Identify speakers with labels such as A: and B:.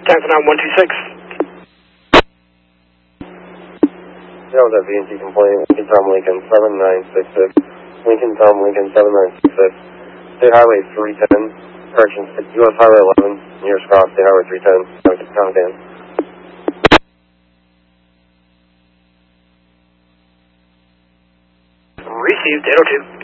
A: 10 for 9126.
B: That was a VNT complaint. Lincoln Tom Lincoln 7966. Lincoln Tom Lincoln 7966. State Highway 310. Corrections, US Highway 11. Near Scott, State Highway 310. Count Dan.
A: Received 802.